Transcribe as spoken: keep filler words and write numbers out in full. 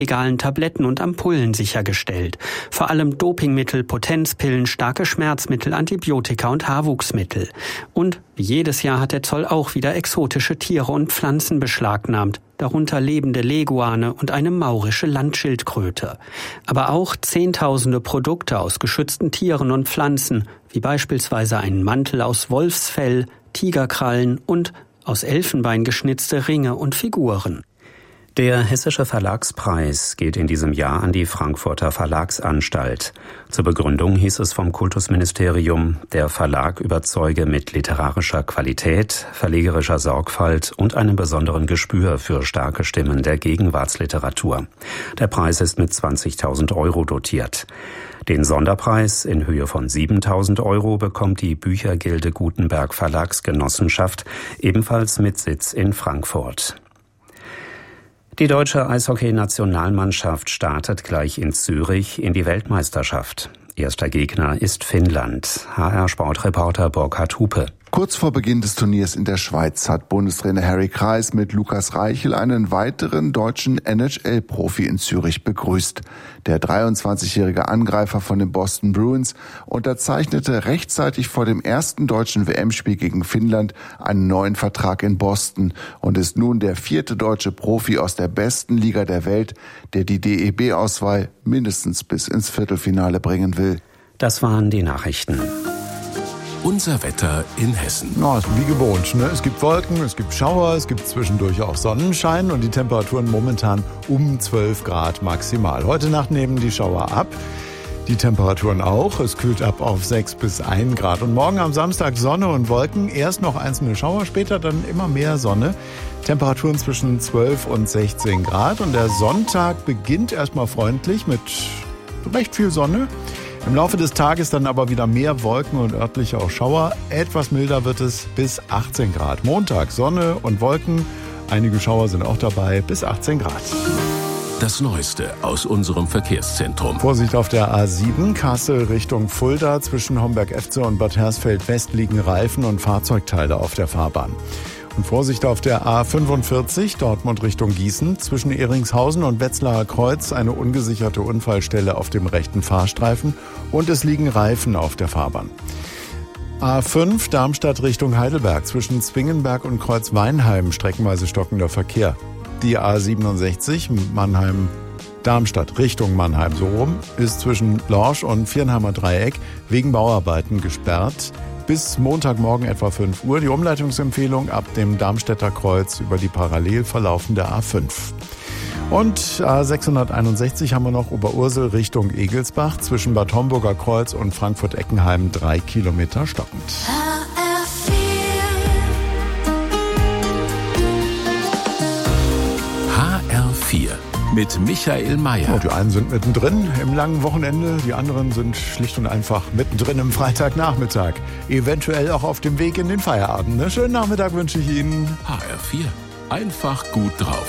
legalen Tabletten und Ampullen sichergestellt. Vor allem Dopingmittel, Potenzpillen, starke Schmerzmittel, Antibiotika und Haarwuchsmittel. Und wie jedes Jahr hat der Zoll auch wieder exotische Tiere und Pflanzen beschlagnahmt, darunter lebende Leguane und eine maurische Landschildkröte. Aber auch Zehntausende Produkte aus geschützten Tieren und Pflanzen, wie beispielsweise einen Mantel aus Wolfsfell, Tigerkrallen und aus Elfenbein geschnitzte Ringe und Figuren. Der Hessische Verlagspreis geht in diesem Jahr an die Frankfurter Verlagsanstalt. Zur Begründung hieß es vom Kultusministerium, der Verlag überzeuge mit literarischer Qualität, verlegerischer Sorgfalt und einem besonderen Gespür für starke Stimmen der Gegenwartsliteratur. Der Preis ist mit zwanzigtausend Euro dotiert. Den Sonderpreis in Höhe von siebentausend Euro bekommt die Büchergilde Gutenberg Verlagsgenossenschaft, ebenfalls mit Sitz in Frankfurt. Die deutsche Eishockey-Nationalmannschaft startet gleich in Zürich in die Weltmeisterschaft. Erster Gegner ist Finnland. H R-Sportreporter Burkhard Hupe. Kurz vor Beginn des Turniers in der Schweiz hat Bundestrainer Harry Kreis mit Lukas Reichel einen weiteren deutschen N H L-Profi in Zürich begrüßt. Der dreiundzwanzigjährige Angreifer von den Boston Bruins unterzeichnete rechtzeitig vor dem ersten deutschen W M-Spiel gegen Finnland einen neuen Vertrag in Boston und ist nun der vierte deutsche Profi aus der besten Liga der Welt, der die D E B-Auswahl mindestens bis ins Viertelfinale bringen will. Das waren die Nachrichten. Unser Wetter in Hessen. Ja, wie gewohnt, ne? Es gibt Wolken, es gibt Schauer, es gibt zwischendurch auch Sonnenschein und die Temperaturen momentan um zwölf Grad maximal. Heute Nacht nehmen die Schauer ab, die Temperaturen auch. Es kühlt ab auf sechs bis ein Grad. Und morgen am Samstag Sonne und Wolken. Erst noch einzelne Schauer, später dann immer mehr Sonne. Temperaturen zwischen zwölf und sechzehn Grad. Und der Sonntag beginnt erstmal freundlich mit recht viel Sonne. Im Laufe des Tages dann aber wieder mehr Wolken und örtlich auch Schauer. Etwas milder wird es bis achtzehn Grad. Montag Sonne und Wolken. Einige Schauer sind auch dabei bis achtzehn Grad. Das Neueste aus unserem Verkehrszentrum. Vorsicht auf der A sieben, Kassel Richtung Fulda. Zwischen Homberg-Efze und Bad Hersfeld-West liegen Reifen und Fahrzeugteile auf der Fahrbahn. Und Vorsicht auf der A fünfundvierzig, Dortmund Richtung Gießen. Zwischen Ehringshausen und Wetzlarer Kreuz eine ungesicherte Unfallstelle auf dem rechten Fahrstreifen. Und es liegen Reifen auf der Fahrbahn. A fünf, Darmstadt Richtung Heidelberg. Zwischen Zwingenberg und Kreuz-Weinheim streckenweise stockender Verkehr. Die A siebenundsechzig, Mannheim Darmstadt Richtung Mannheim so rum, ist zwischen Lorsch und Viernheimer Dreieck wegen Bauarbeiten gesperrt. Bis Montagmorgen etwa fünf Uhr. Die Umleitungsempfehlung ab dem Darmstädter Kreuz über die parallel verlaufende A fünf. Und A sechshunderteinundsechzig haben wir noch Oberursel Richtung Egelsbach. Zwischen Bad Homburger Kreuz und Frankfurt-Eckenheim drei Kilometer stockend. H R vier mit Michael Mayer. Ja, die einen sind mittendrin im langen Wochenende, die anderen sind schlicht und einfach mittendrin im Freitagnachmittag. Eventuell auch auf dem Weg in den Feierabend. Ne? Schönen Nachmittag wünsche ich Ihnen. H R vier. Einfach gut drauf.